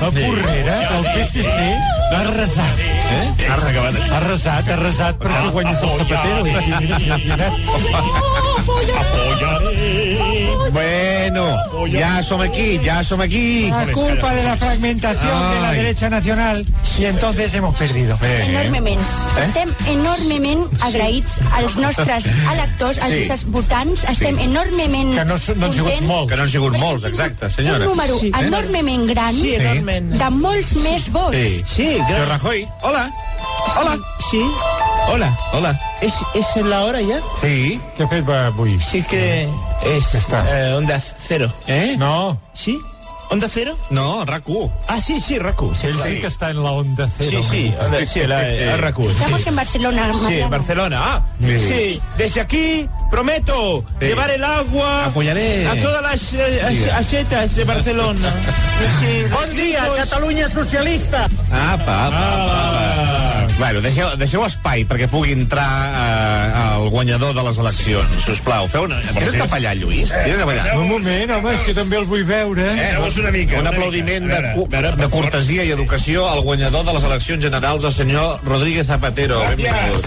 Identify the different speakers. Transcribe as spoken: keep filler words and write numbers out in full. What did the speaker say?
Speaker 1: A Porrera, el P S C ha arrasat. Eh?
Speaker 2: Ha acabat això.
Speaker 1: Ha arrasat, ha arrasat perquè guanyés el Zapatero. I aquí, mira, imagina't.
Speaker 3: Bueno, ya som aquí, ya som aquí.
Speaker 1: A culpa de la fragmentación de la derecha nacional, y entonces hemos perdido.
Speaker 4: Enormement.
Speaker 3: Eh?
Speaker 4: Estem enormement agraïts als nostres electors, als
Speaker 3: Sí.
Speaker 4: nostres votants. Estem enormement
Speaker 1: Que no, no han sigut
Speaker 4: contents.
Speaker 1: molts.
Speaker 3: Que no han sigut molts, exacte, senyora.
Speaker 4: Un número
Speaker 5: Sí.
Speaker 4: enormement gran
Speaker 5: Sí, enorment.
Speaker 4: de molts més vots.
Speaker 3: Sí.
Speaker 5: Sí,
Speaker 3: Señor
Speaker 5: gran...
Speaker 3: Rajoy, hola. Hola.
Speaker 5: Sí.
Speaker 3: Hola. Hola.
Speaker 5: ¿Es, ¿Es la hora ya?
Speaker 3: Sí.
Speaker 1: Què ha fet avui?
Speaker 5: Sí que es
Speaker 1: Está.
Speaker 5: eh, Onda Cero.
Speaker 3: Eh?
Speaker 1: No,
Speaker 5: ¿Sí? ¿Onda Cero?
Speaker 3: No, R A C U.
Speaker 5: Ah, sí, sí, Raku. Sí,
Speaker 1: ell sí que està en la onda
Speaker 5: sí,
Speaker 1: cero.
Speaker 5: sí, onda- sí, la,
Speaker 3: Eh,
Speaker 5: Raku.
Speaker 4: Estamos en Barcelona,
Speaker 5: Sí,
Speaker 4: Mariano.
Speaker 5: Barcelona. Ah,
Speaker 3: Sí.
Speaker 5: sí. Desde aquí prometo
Speaker 3: Sí.
Speaker 5: llevar el agua
Speaker 3: Apoyaré.
Speaker 5: a todas las eh,
Speaker 3: Diga.
Speaker 5: as- asetas de Barcelona. Sí,
Speaker 6: Bon dia, Catalunya socialista.
Speaker 3: Apa, apa, apa, apa. Bueno, deixeu, deixeu espai perquè pugui entrar eh, el guanyador de les eleccions, sisplau. Feu una... Tira't cap allà, Lluís. Tira't cap allà.
Speaker 1: Un moment, home, és que també el vull veure.
Speaker 3: Eh,
Speaker 2: Veus una mica,
Speaker 3: un
Speaker 2: una
Speaker 3: aplaudiment
Speaker 2: mica. A
Speaker 3: de,
Speaker 2: veure,
Speaker 3: cu-
Speaker 2: a veure, per
Speaker 3: de
Speaker 2: favor.
Speaker 3: cortesia i educació al guanyador de les eleccions generals, el senyor Rodríguez Zapatero.
Speaker 2: Gràcies.
Speaker 3: Benvingut.